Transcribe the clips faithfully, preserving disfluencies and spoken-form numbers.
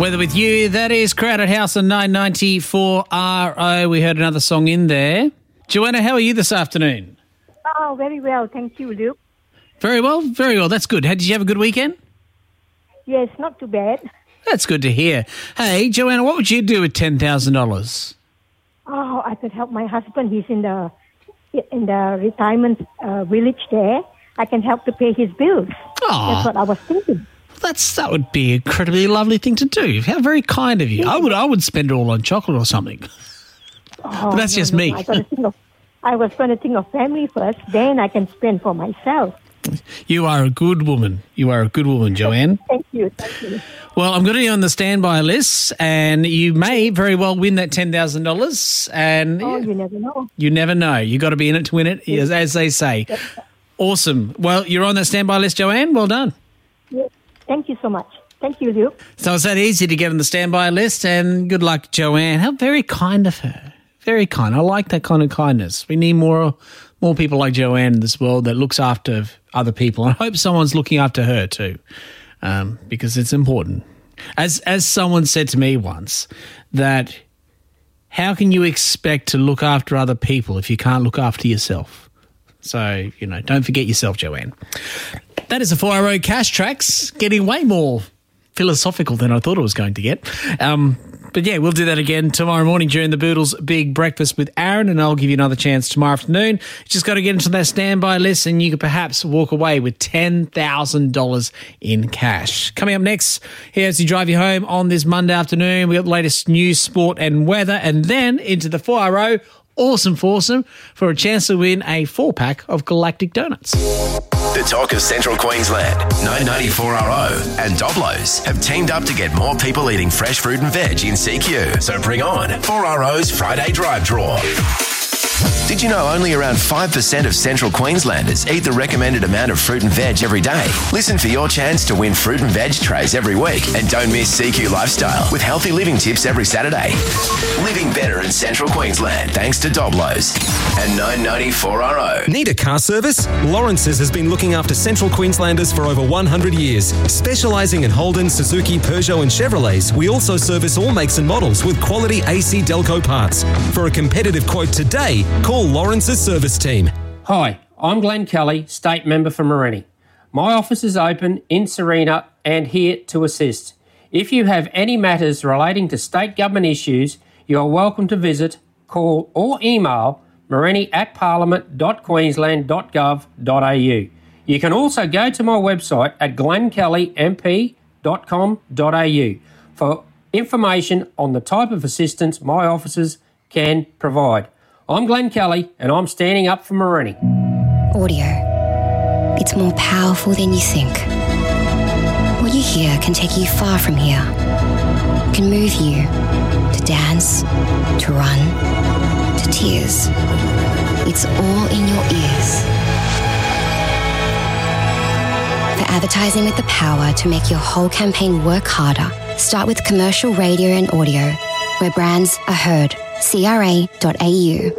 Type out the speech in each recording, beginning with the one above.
Weather with you, that is Crowded House on nine ninety-four R O. We heard another song in there. Joanna, how are you this afternoon? Oh, very well. Thank you, Luke. Very well, very well. That's good. How, did you have a good weekend? Yes, not too bad. That's good to hear. Hey, Joanna, what would you do with ten thousand dollars? Oh, I could help my husband. He's in the in the retirement uh, village there. I can help to pay his bills. Oh, that's what I was thinking. That's that would be an incredibly lovely thing to do. How very kind of you. I would I would spend it all on chocolate or something. Oh, but that's no, just no, me. I, gotta think of, I was going to think of family first, then I can spend for myself. You are a good woman. You are a good woman, Joanne. Thank you. Thank you. Well, I'm going to be on the standby list, and you may very well win that ten thousand dollars. And oh, you never know. You never know. You got to be in it to win it, as, as they say. Yes. Awesome. Well, you're on that standby list, Joanne. Well done. Yes. Thank you so much. Thank you, Luke. So it's that easy to get on the standby list, and good luck, Joanne. How very kind of her. Very kind. I like that kind of kindness. We need more more people like Joanne in this world that looks after other people. I hope someone's looking after her too, um, because it's important. As as someone said to me once, that how can you expect to look after other people if you can't look after yourself? So, you know, don't forget yourself, Joanne. That is a four hour Cash Tracks, getting way more philosophical than I thought it was going to get. Um, but, yeah, we'll do that again tomorrow morning during the Boodles Big Breakfast with Aaron, and I'll give you another chance tomorrow afternoon. You just got to get into that standby list and you could perhaps walk away with ten thousand dollars in cash. Coming up next, here as you drive you home on this Monday afternoon, we got the latest news, sport and weather, and then into the four R O, Awesome Foursome, for a chance to win a four-pack of Galactic Donuts. The talk of Central Queensland, nine ninety-four R O and Doblos have teamed up to get more people eating fresh fruit and veg in C Q. So bring on four R O's Friday Drive Draw. Did you know only around five percent of Central Queenslanders eat the recommended amount of fruit and veg every day? Listen for your chance to win fruit and veg trays every week, and don't miss C Q Lifestyle with healthy living tips every Saturday. Living better in Central Queensland thanks to Doblos and nine ninety-four R O. Need a car service? Lawrence's has been looking after Central Queenslanders for over one hundred years. Specialising in Holden, Suzuki, Peugeot and Chevrolets, we also service all makes and models with quality A C Delco parts. For a competitive quote today, call Lawrence's service team. Hi, I'm Glenn Kelly, State Member for Morenni. My office is open in Serena and here to assist. If you have any matters relating to state government issues, you are welcome to visit, call or email morenni at parliament dot queensland dot gov dot a u. You can also go to my website at glenn kelly m p dot com dot a u for information on the type of assistance my offices can provide. I'm Glenn Kelly, and I'm standing up for Morenni. Audio. It's more powerful than you think. What you hear can take you far from here. It can move you to dance, to run, to tears. It's all in your ears. For advertising with the power to make your whole campaign work harder, start with commercial radio and audio, where brands are heard. C R A dot A U.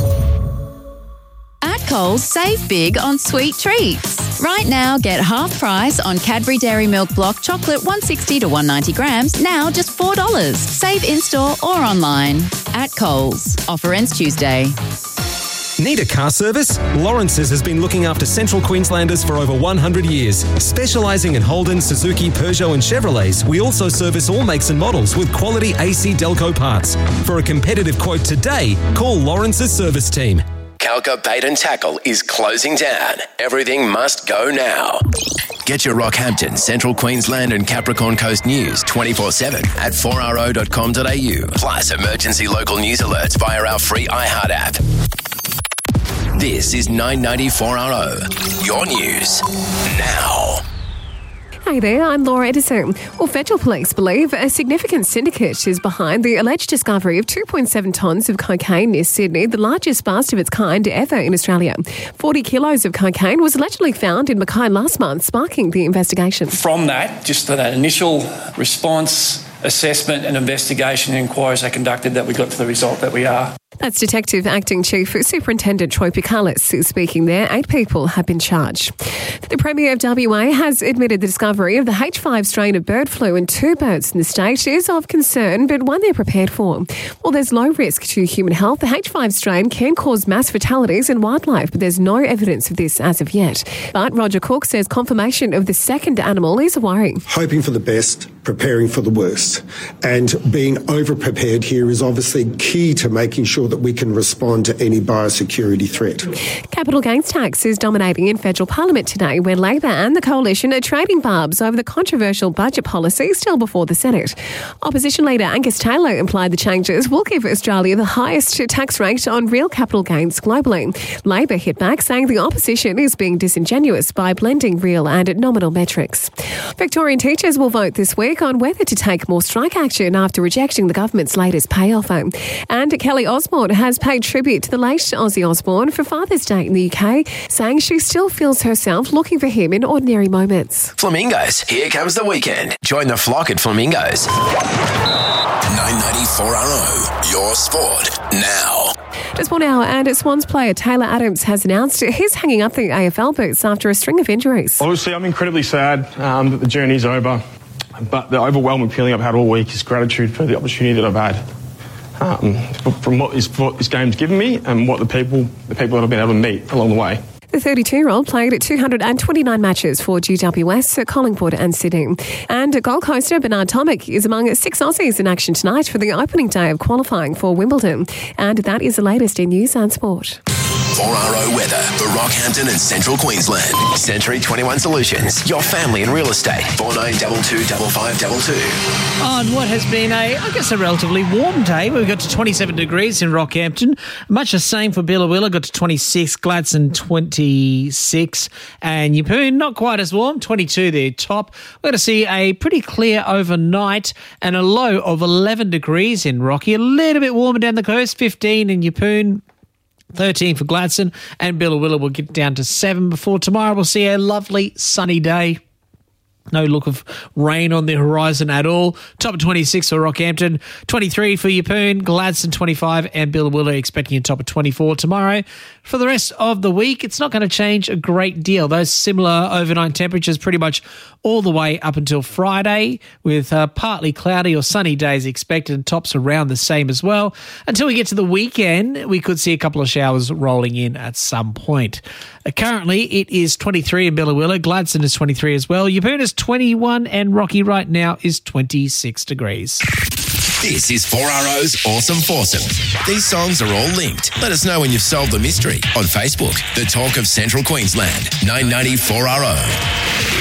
At Coles, save big on sweet treats. Right now, get half price on Cadbury Dairy Milk Block Chocolate one sixty to one ninety grams, now just four dollars. Save in-store or online. At Coles. Offer ends Tuesday. Need a car service? Lawrence's has been looking after Central Queenslanders for over one hundred years. Specialising in Holden, Suzuki, Peugeot and Chevrolets, we also service all makes and models with quality A C Delco parts. For a competitive quote today, call Lawrence's service team. Calca Bait and Tackle is closing down. Everything must go now. Get your Rockhampton, Central Queensland and Capricorn Coast news twenty-four seven at four r o dot com dot a u. Plus emergency local news alerts via our free iHeart app. This is nine ninety-four R O. Your news now. Hi there, I'm Laura Edison. Well, federal police believe a significant syndicate is behind the alleged discovery of two point seven tonnes of cocaine near Sydney, the largest bust of its kind ever in Australia. forty kilos of cocaine was allegedly found in Mackay last month, sparking the investigation. From that, just that initial response, assessment and investigation and inquiries are conducted that we got to the result that we are. That's Detective Acting Chief Superintendent Troy Picalis speaking there. Eight people have been charged. The Premier of W A has admitted the discovery of the H five strain of bird flu in two birds in the state is of concern, but one they're prepared for. While there's low risk to human health, the H five strain can cause mass fatalities in wildlife, but there's no evidence of this as of yet. But Roger Cook says confirmation of the second animal is a worry. Hoping for the best, preparing for the worst. And being over-prepared here is obviously key to making sure that we can respond to any biosecurity threat. Capital gains tax is dominating in federal parliament today, where Labor and the coalition are trading barbs over the controversial budget policy still before the Senate. Opposition leader Angus Taylor implied the changes will give Australia the highest tax rate on real capital gains globally. Labor hit back, saying the opposition is being disingenuous by blending real and nominal metrics. Victorian teachers will vote this week on whether to take more strike action after rejecting the government's latest pay offer. And Kelly Osbourne has paid tribute to the late Ozzy Osbourne for Father's Day in the U K, saying she still feels herself looking for him in ordinary moments. Flamingos, here comes the weekend. Join the flock at Flamingos. nine ninety-four R O, your sport now. Just one hour, and Swans player Taylor Adams has announced he's hanging up the A F L boots after a string of injuries. Obviously, I'm incredibly sad um, that the journey's over, but the overwhelming feeling I've had all week is gratitude for the opportunity that I've had. Um, from what this, what this game's given me and what the people the people that I've been able to meet along the way. The thirty-two-year-old played two hundred twenty-nine matches for G W S, Collingwood and Sydney. And Gold Coaster Bernard Tomic is among six Aussies in action tonight for the opening day of qualifying for Wimbledon. And that is the latest in news and sport. four R O weather for Rockhampton and Central Queensland. Century twenty-one Solutions, your family in real estate. four nine two two five five two two. On what has been a, I guess, a relatively warm day. We've got to twenty-seven degrees in Rockhampton. Much the same for Billawilla, got to twenty-six, Gladstone twenty-six, and Yeppoon not quite as warm, twenty-two there top. We're going to see a pretty clear overnight and a low of eleven degrees in Rocky. A little bit warmer down the coast, fifteen in Yeppoon. thirteen for Gladstone, and Billawilla will get down to seven before tomorrow. We'll see a lovely sunny day. No look of rain on the horizon at all. Top of twenty-six for Rockhampton, twenty-three for Yeppoon, Gladstone twenty-five, and Billawilla expecting a top of twenty-four tomorrow. For the rest of the week, it's not going to change a great deal. Those similar overnight temperatures pretty much all the way up until Friday, with uh, partly cloudy or sunny days expected and tops around the same as well. Until we get to the weekend, we could see a couple of showers rolling in at some point. Uh, currently, it is twenty-three in Billawilla. Gladstone is twenty-three as well. Yeppoon is twenty-one, and Rocky right now is twenty-six degrees. This is four R O's Awesome Foursome. These songs are all linked. Let us know when you've solved the mystery on Facebook. The Talk of Central Queensland, nine ninety-four R O.